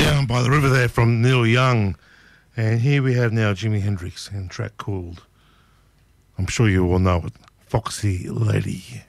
Down by the River there from Neil Young. And here we have now Jimi Hendrix and a track called, I'm sure you all know it, Foxy Lady.